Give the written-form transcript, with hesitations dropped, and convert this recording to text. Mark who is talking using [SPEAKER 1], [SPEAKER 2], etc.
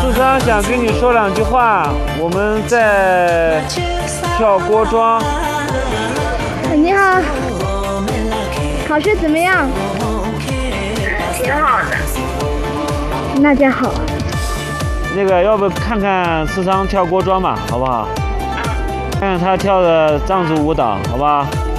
[SPEAKER 1] 次桑想跟你说两句话，我们在跳锅庄。
[SPEAKER 2] 你好，考试怎么样？
[SPEAKER 3] 挺好的。
[SPEAKER 2] 那真好。
[SPEAKER 1] 那个，要不看看次桑跳锅庄吧，好不好？看看他跳的藏族舞蹈，好不好？